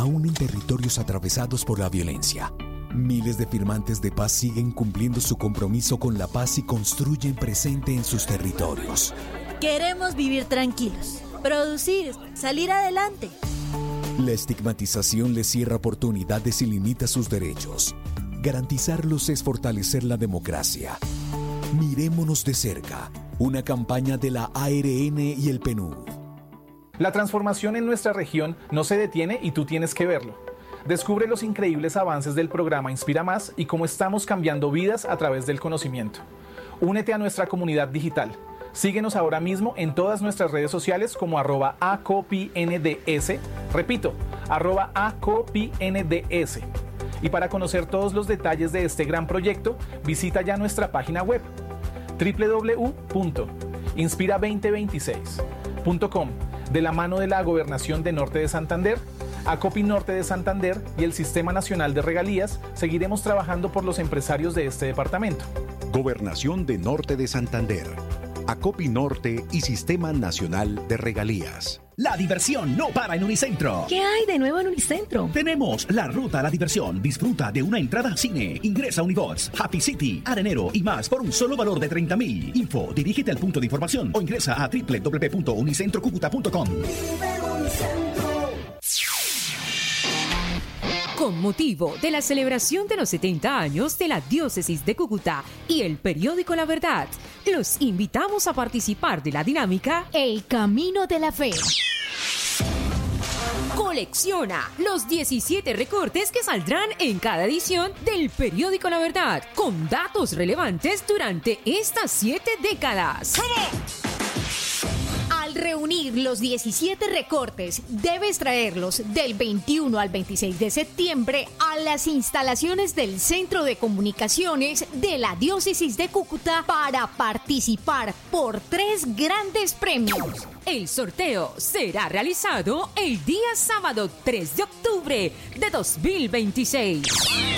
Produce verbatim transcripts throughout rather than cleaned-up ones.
aún en territorios atravesados por la violencia. Miles de firmantes de paz siguen cumpliendo su compromiso con la paz y construyen presente en sus territorios. Queremos vivir tranquilos, producir, salir adelante. La estigmatización les cierra oportunidades y limita sus derechos. Garantizarlos es fortalecer la democracia. Mirémonos de cerca. Una campaña de la A R N y el P N U D. La transformación en nuestra región no se detiene y tú tienes que verlo. Descubre los increíbles avances del programa Inspira Más y cómo estamos cambiando vidas a través del conocimiento. Únete a nuestra comunidad digital. Síguenos ahora mismo en todas nuestras redes sociales como arroba acopinds. Repito, arroba acopinds. Y para conocer todos los detalles de este gran proyecto, visita ya nuestra página web doble u doble u doble u punto inspira dos mil veintiséis punto com. De la mano de la Gobernación de Norte de Santander, Acopi Norte de Santander y el Sistema Nacional de Regalías, seguiremos trabajando por los empresarios de este departamento. Gobernación de Norte de Santander, Acopi Norte y Sistema Nacional de Regalías. La diversión no para en Unicentro. ¿Qué hay de nuevo en Unicentro? Tenemos la ruta a la diversión. Disfruta de una entrada al cine. Ingresa a Unibots, Happy City, Arenero y más por un solo valor de treinta mil. Info, dirígete al punto de información o ingresa a doble u doble u doble u punto unicentro cúcuta punto com. Con motivo de la celebración de los setenta años de la Diócesis de Cúcuta y el periódico La Verdad, los invitamos a participar de la dinámica El Camino de la Fe. Colecciona los diecisiete recortes que saldrán en cada edición del periódico La Verdad, con datos relevantes durante estas siete décadas. Al reunir los diecisiete recortes, debes traerlos del veintiuno al veintiséis de septiembre a las instalaciones del Centro de Comunicaciones de la Diócesis de Cúcuta para participar por tres grandes premios. El sorteo será realizado el día sábado tres de octubre de dos mil veintiséis.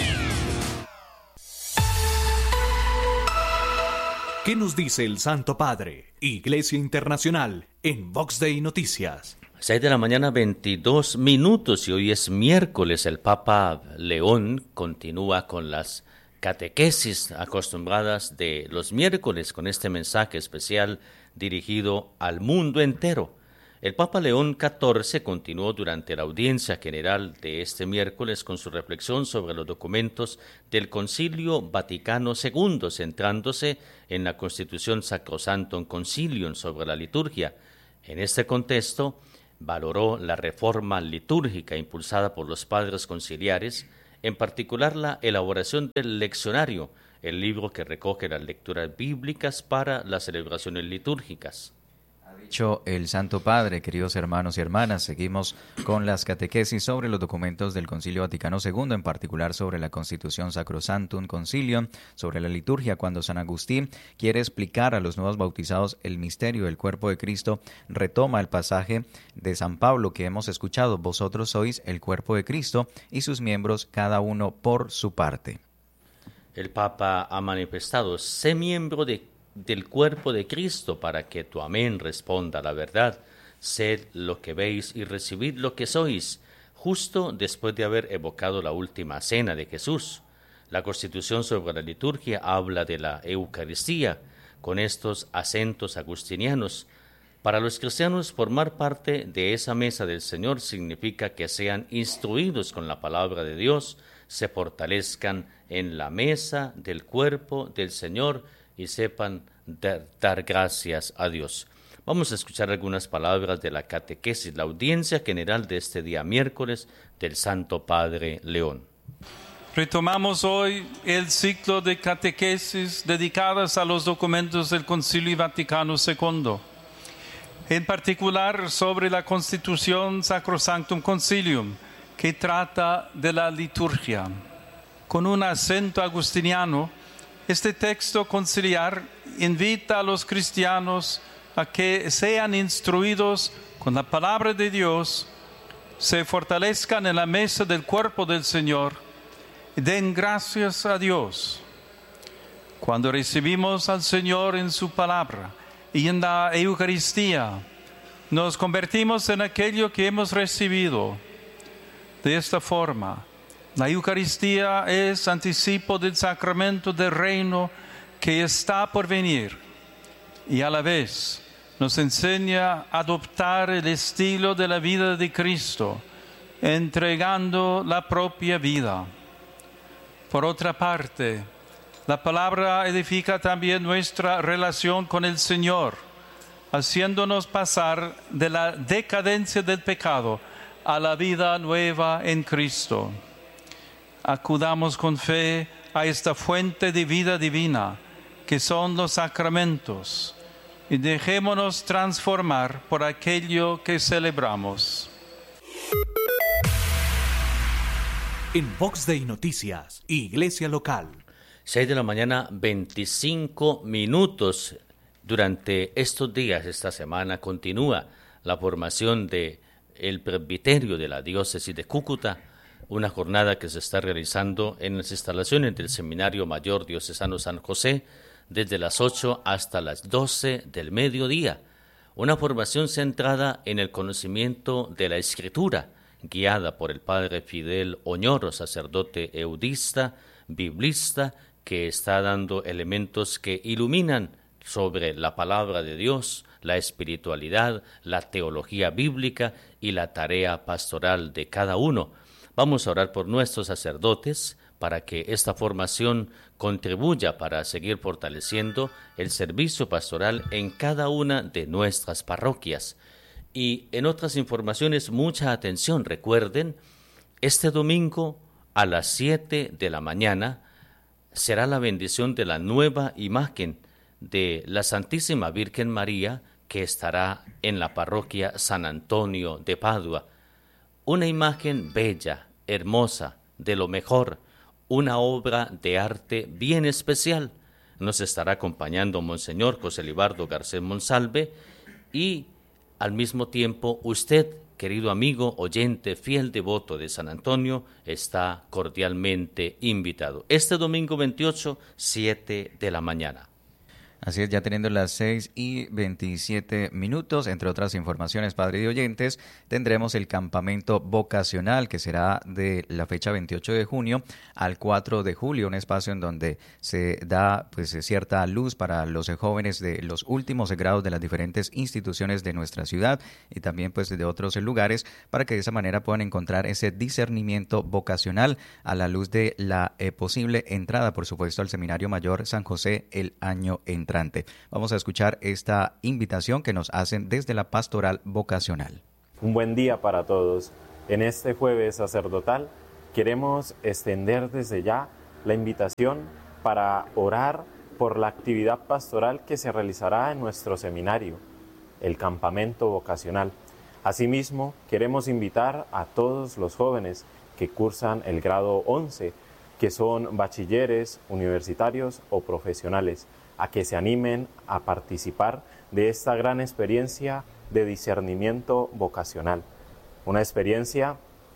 ¿Qué nos dice el Santo Padre? Iglesia Internacional en Vox Day Noticias. seis de la mañana, veintidós minutos, y hoy es miércoles. El Papa León continúa con las catequesis acostumbradas de los miércoles, con este mensaje especial dirigido al mundo entero. El Papa León catorce continuó durante la audiencia general de este miércoles con su reflexión sobre los documentos del Concilio Vaticano segundo, centrándose en la Constitución Sacrosanctum Concilium sobre la liturgia. En este contexto, valoró la reforma litúrgica impulsada por los padres conciliares, en particular la elaboración del leccionario, el libro que recoge las lecturas bíblicas para las celebraciones litúrgicas. Dicho el Santo Padre, queridos hermanos y hermanas, seguimos con las catequesis sobre los documentos del Concilio Vaticano segundo, en particular sobre la Constitución Sacrosanctum Concilium, sobre la liturgia, cuando San Agustín quiere explicar a los nuevos bautizados el misterio del cuerpo de Cristo. Retoma el pasaje de San Pablo que hemos escuchado: vosotros sois el cuerpo de Cristo y sus miembros cada uno por su parte. El Papa ha manifestado: sé miembro de del cuerpo de Cristo, para que tu amén responda a la verdad. Sed lo que veis y recibid lo que sois, justo después de haber evocado la última cena de Jesús. La Constitución sobre la liturgia habla de la Eucaristía, con estos acentos agustinianos. Para los cristianos, formar parte de esa mesa del Señor significa que sean instruidos con la palabra de Dios, se fortalezcan en la mesa del cuerpo del Señor y sepan dar, dar gracias a Dios. Vamos a escuchar algunas palabras de la catequesis, la audiencia general de este día miércoles del Santo Padre León. Retomamos hoy el ciclo de catequesis dedicadas a los documentos del Concilio Vaticano segundo, en particular sobre la Constitución Sacrosanctum Concilium, que trata de la liturgia. Con un acento agustiniano, este texto conciliar invita a los cristianos a que sean instruidos con la palabra de Dios, se fortalezcan en la mesa del cuerpo del Señor y den gracias a Dios. Cuando recibimos al Señor en su palabra y en la Eucaristía, nos convertimos en aquello que hemos recibido. de esta forma. La Eucaristía es anticipo del sacramento del reino que está por venir y a la vez nos enseña a adoptar el estilo de la vida de Cristo, entregando la propia vida. Por otra parte, la palabra edifica también nuestra relación con el Señor, haciéndonos pasar de la decadencia del pecado a la vida nueva en Cristo. Acudamos con fe a esta fuente de vida divina, que son los sacramentos, y dejémonos transformar por aquello que celebramos. En Vox Day Noticias, Iglesia Local. seis de la mañana, veinticinco minutos. Durante estos días, esta semana, continúa la formación de el presbiterio de la diócesis de Cúcuta, una jornada que se está realizando en las instalaciones del Seminario Mayor Diocesano San José desde las ocho hasta las doce del mediodía. Una formación centrada en el conocimiento de la Escritura, guiada por el padre Fidel Oñoro, sacerdote eudista, biblista, que está dando elementos que iluminan sobre la palabra de Dios, la espiritualidad, la teología bíblica y la tarea pastoral de cada uno. Vamos a orar por nuestros sacerdotes para que esta formación contribuya para seguir fortaleciendo el servicio pastoral en cada una de nuestras parroquias. Y en otras informaciones, mucha atención. Recuerden, este domingo a las siete de la mañana será la bendición de la nueva imagen de la Santísima Virgen María, que estará en la parroquia San Antonio de Padua. Una imagen bella, hermosa, de lo mejor, una obra de arte bien especial. Nos estará acompañando Monseñor José Libardo Garcés Monsalve y al mismo tiempo usted, querido amigo, oyente, fiel devoto de San Antonio, está cordialmente invitado. Este domingo veintiocho, siete de la mañana. Así es, ya teniendo las seis y veintisiete minutos, entre otras informaciones, padre y oyentes, tendremos el campamento vocacional que será de la fecha veintiocho de junio al cuatro de julio, un espacio en donde se da pues cierta luz para los jóvenes de los últimos grados de las diferentes instituciones de nuestra ciudad y también pues de otros lugares, para que de esa manera puedan encontrar ese discernimiento vocacional a la luz de la eh, posible entrada, por supuesto, al Seminario Mayor San José el año entrante. Vamos a escuchar esta invitación que nos hacen desde la Pastoral Vocacional. Un buen día para todos. En este jueves sacerdotal queremos extender desde ya la invitación para orar por la actividad pastoral que se realizará en nuestro seminario, el campamento vocacional. Asimismo, queremos invitar a todos los jóvenes que cursan el grado once, que son bachilleres, universitarios o profesionales, a que se animen a participar de esta gran experiencia de discernimiento vocacional. Una experiencia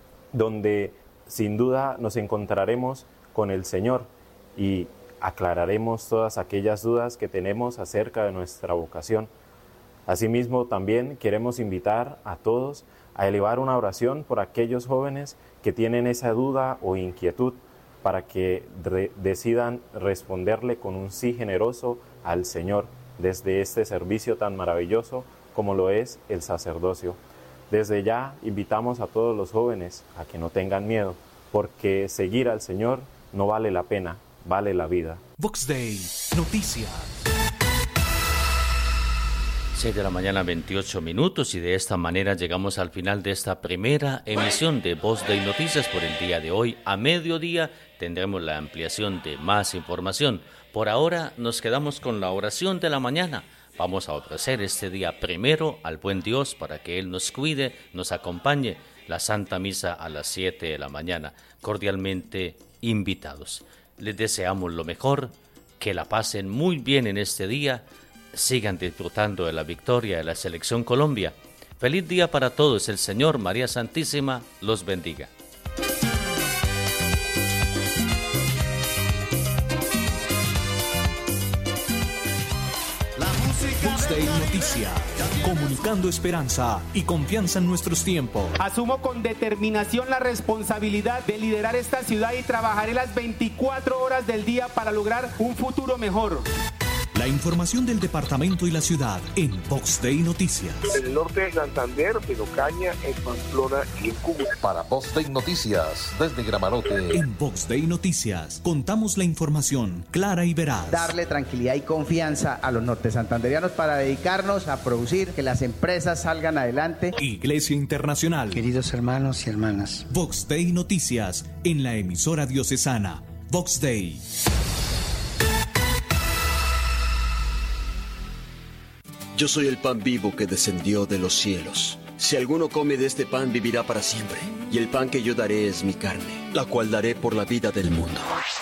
donde sin duda nos encontraremos con el Señor y aclararemos todas aquellas dudas que tenemos acerca de nuestra vocación. Asimismo, también queremos invitar a todos a elevar una oración por aquellos jóvenes que tienen esa duda o inquietud, para que re- decidan responderle con un sí generoso al Señor desde este servicio tan maravilloso como lo es el sacerdocio. Desde ya invitamos a todos los jóvenes a que no tengan miedo, porque seguir al Señor no vale la pena, vale la vida. Vox Day Noticias. seis de la mañana, veintiocho minutos, y de esta manera llegamos al final de esta primera emisión de Vox Day Noticias por el día de hoy. A mediodía tendremos la ampliación de más información. Por ahora nos quedamos con la oración de la mañana. Vamos a ofrecer este día primero al buen Dios para que Él nos cuide, nos acompañe. La Santa Misa a las siete de la mañana. Cordialmente invitados. Les deseamos lo mejor, que la pasen muy bien en este día. Sigan disfrutando de la victoria de la Selección Colombia. Feliz día para todos. El Señor, María Santísima, los bendiga. Vox Day Noticias. Noticia, comunicando esperanza y confianza en nuestros tiempos. Asumo con determinación la responsabilidad de liderar esta ciudad y trabajaré las veinticuatro horas del día para lograr un futuro mejor. La información del departamento y la ciudad en Vox Day Noticias. En el norte de Santander, en Ocaña, en Pamplona y en Cúcuta. Para Vox Day Noticias, desde Gramarote. En Vox Day Noticias, contamos la información clara y veraz. Darle tranquilidad y confianza a los norte santanderianos para dedicarnos a producir, que las empresas salgan adelante. Iglesia Internacional. Queridos hermanos y hermanas. Vox Day Noticias, en la emisora diocesana. Vox Day. Yo soy el pan vivo que descendió de los cielos. Si alguno come de este pan, vivirá para siempre. Y el pan que yo daré es mi carne, la cual daré por la vida del mundo.